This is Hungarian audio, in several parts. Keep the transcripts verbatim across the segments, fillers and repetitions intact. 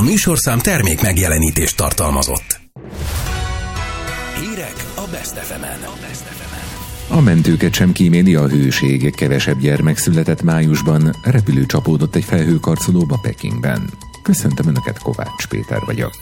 A műsorszám termék megjelenítést tartalmazott. Hírek a Best ef emen. A mentőket sem kíméli a hőség, kevesebb gyermek született májusban, repülő csapódott egy felhőkarcolóba Pekingben. Köszöntöm Önöket, Kovács Péter vagyok.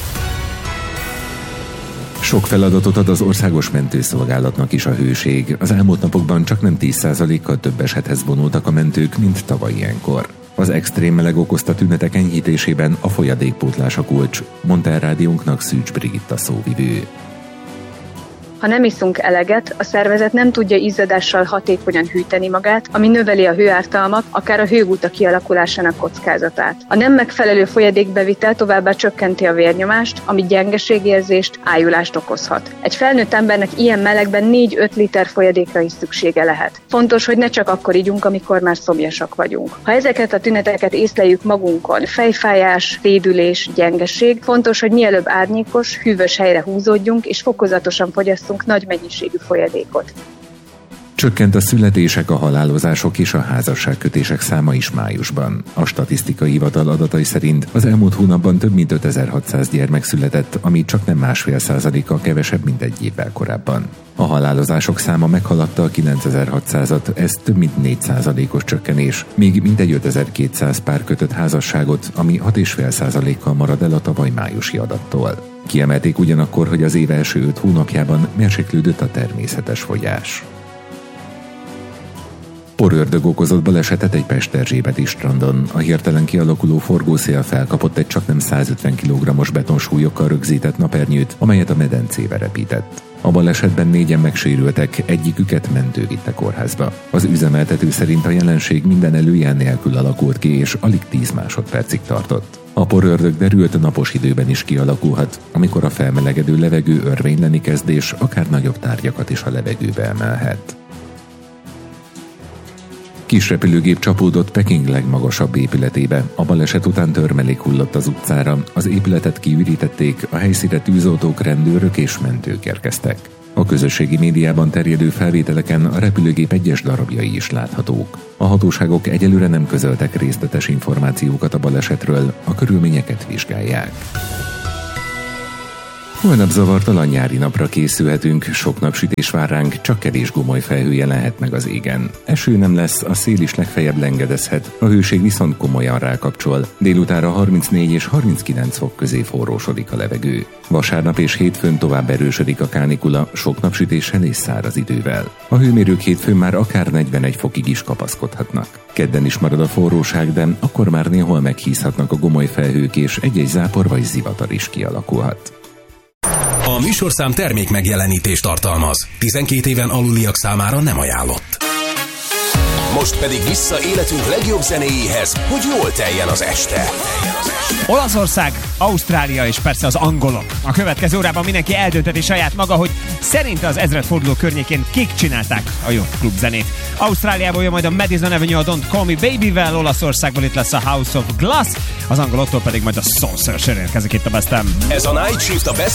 Sok feladatot ad az országos mentőszolgálatnak is a hőség. Az elmúlt napokban csak nem tíz százalékkal több esethez vonultak a mentők, mint tavaly ilyenkor. Az extrém meleg okozta tünetek enyhítésében a folyadékpótlás a kulcs, mondta el rádiónknak Szűcs Brigitta szóvivő. Ha nem iszunk eleget, a szervezet nem tudja izzadással hatékonyan hűteni magát, ami növeli a hőártalmat, akár a hőguta kialakulásának kockázatát. A nem megfelelő folyadékbevitel továbbá csökkenti a vérnyomást, ami gyengeségérzést, ájulást okozhat. Egy felnőtt embernek ilyen melegben négy-öt liter folyadékra is szüksége lehet. Fontos, hogy ne csak akkor igyunk, amikor már szomjasak vagyunk. Ha ezeket a tüneteket észleljük magunkon, fejfájás, rédülés, gyengeség, fontos, hogy mielőbb árnyékos, hűvös helyre húzódjunk és fokozatosan fogyasszunk nagy mennyiségű folyadékot. Csökkent a születések, a halálozások és a házasságkötések száma is májusban. A statisztikai hivatal adatai szerint az elmúlt hónapban több mint ötezer-hatszáz gyermek született, ami csak nem másfél százalékkal kevesebb, mint egy évvel korábban. A halálozások száma meghaladta a kilencezer-hatszázat, ez több mint négy százalékos csökkenés, még mintegy ötezer-kétszáz pár kötött házasságot, ami hat egész öt százalékkal marad el a tavaly májusi adattól. Kiemelték ugyanakkor, hogy az év első öt hónapjában mérséklődött a természetes fogyás. Porördög okozott balesetet egy pesterzsébeti strandon. A hirtelen kialakuló forgószél felkapott egy csaknem százötven kilogrammos betonsúlyokkal rögzített napernyőt, amelyet a medencébe repített. A balesetben négyen megsérültek, egyiküket mentő vitte kórházba. Az üzemeltető szerint a jelenség minden előjel nélkül alakult ki, és alig tíz másodpercig tartott. A porördög derült napos időben is kialakulhat, amikor a felmelegedő levegő örvényleni kezd, és akár nagyobb tárgyakat is a levegőbe emelhet. Kis repülőgép csapódott Peking legmagasabb épületébe. A baleset után törmelék hullott az utcára, az épületet kiürítették, a helyszínre tűzoltók, rendőrök és mentők érkeztek. A közösségi médiában terjedő felvételeken a repülőgép egyes darabjai is láthatók. A hatóságok egyelőre nem közöltek részletes információkat a balesetről, a körülményeket vizsgálják. Holnap zavartalan nyári napra készülhetünk, sok napsütés vár ránk, csak kevés gomoly felhő jelenhet meg az égen. Eső nem lesz, a szél is legfeljebb lengedezhet, a hőség viszont komolyan rákapcsol. Délutánra harmincnégy és harminckilenc fok közé forrósodik a levegő. Vasárnap és hétfőn tovább erősödik a kánikula, sok napsütéssel és száraz idővel. A hőmérők hétfőn már akár negyvenegy fokig is kapaszkodhatnak. Kedden is marad a forróság, de akkor már néhol meghízhatnak a gomoly felhők, és egy-egy zápor vagy zivatar is kialakulhat. A műsorszám termék megjelenítést tartalmaz. tizenkét éven aluliak számára nem ajánlott. Most pedig vissza életünk legjobb zenéjéhez, hogy jól teljen az este. Olaszország, Ausztrália és persze az angolok. A következő órában mindenki eldönteti saját maga, hogy szerinte az ezredforduló környékén kik csinálták a jó klubzenét. Ausztráliából jön majd a Madison Avenue a Don't Call Me Baby-vel, Olaszországból itt lesz a House of Glass, az angoloktól pedig majd a Soul Searcher érkezik itt a Bestem. Ez a Night Shift a Best